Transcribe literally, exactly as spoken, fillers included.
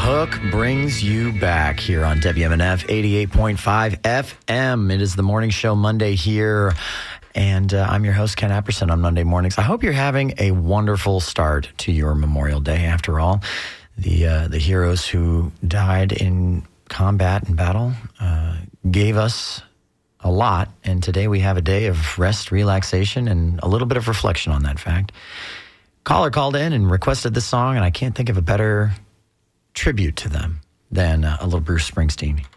Hook brings you back here on W M N F eighty-eight point five F M. It is the morning show Monday here, and uh, I'm your host, Ken Epperson, on Monday mornings. I hope you're having a wonderful start to your Memorial Day. After all, the uh, the heroes who died in combat and battle uh, gave us a lot, and today we have a day of rest, relaxation, and a little bit of reflection on that fact. Caller called in and requested this song, and I can't think of a better tribute to them than uh, a little Bruce Springsteen.